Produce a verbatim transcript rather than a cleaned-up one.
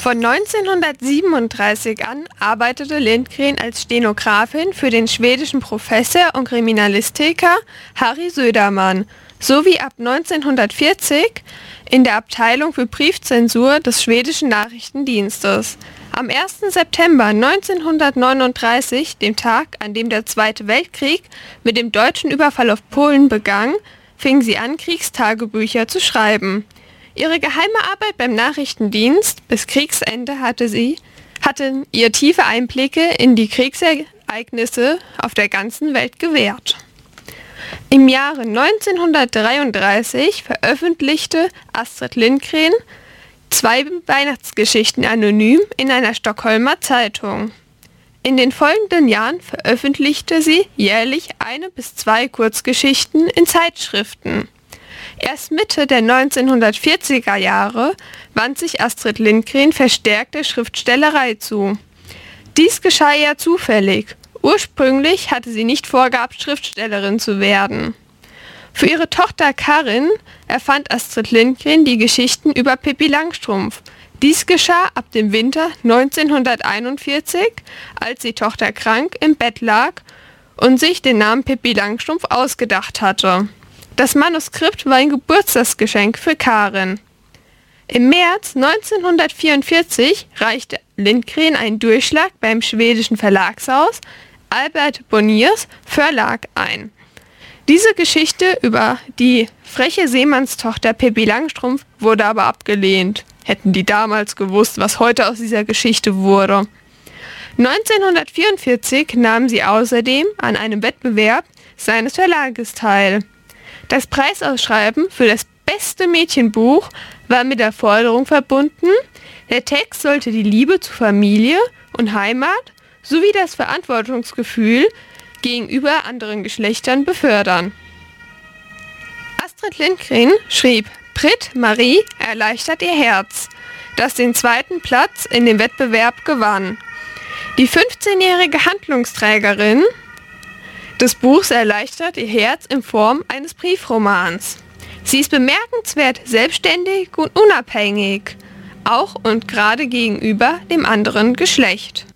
Von neunzehnhundertsiebenunddreißig an arbeitete Lindgren als Stenografin für den schwedischen Professor und Kriminalistiker Harry Söderman sowie ab neunzehnhundertvierzig in der Abteilung für Briefzensur des schwedischen Nachrichtendienstes. Am ersten September neunzehnhundertneununddreißig, dem Tag, an dem der Zweite Weltkrieg mit dem deutschen Überfall auf Polen begann, fing sie an, Kriegstagebücher zu schreiben. Ihre geheime Arbeit beim Nachrichtendienst bis Kriegsende hatte sie, hatten ihr tiefe Einblicke in die Kriegsereignisse auf der ganzen Welt gewährt. Im Jahre neunzehnhundertdreiunddreißig veröffentlichte Astrid Lindgren zwei Weihnachtsgeschichten anonym in einer Stockholmer Zeitung. In den folgenden Jahren veröffentlichte sie jährlich eine bis zwei Kurzgeschichten in Zeitschriften. Erst Mitte der neunzehnhundertvierziger Jahre wandte sich Astrid Lindgren verstärkt der Schriftstellerei zu. Dies geschah eher zufällig. Ursprünglich hatte sie nicht vorgehabt, Schriftstellerin zu werden. Für ihre Tochter Karin erfand Astrid Lindgren die Geschichten über Pippi Langstrumpf. Dies geschah ab dem Winter neunzehnhunderteinundvierzig, als die Tochter krank im Bett lag und sich den Namen Pippi Langstrumpf ausgedacht hatte. Das Manuskript war ein Geburtstagsgeschenk für Karin. Im März neunzehnhundertvierundvierzig reichte Lindgren einen Durchschlag beim schwedischen Verlagshaus Albert Bonniers Verlag ein. Diese Geschichte über die freche Seemannstochter Pippi Langstrumpf wurde aber abgelehnt. Hätten die damals gewusst, was heute aus dieser Geschichte wurde. neunzehnhundertvierundvierzig nahm sie außerdem an einem Wettbewerb seines Verlages teil. Das Preisausschreiben für das beste Mädchenbuch war mit der Forderung verbunden, der Text sollte die Liebe zu Familie und Heimat sowie das Verantwortungsgefühl gegenüber anderen Geschlechtern befördern. Astrid Lindgren schrieb Brit Marie erleichtert ihr Herz, das den zweiten Platz in dem Wettbewerb gewann. Die fünfzehnjährige Handlungsträgerin des Buchs erleichtert ihr Herz in Form eines Briefromans. Sie ist bemerkenswert selbstständig und unabhängig, auch und gerade gegenüber dem anderen Geschlecht.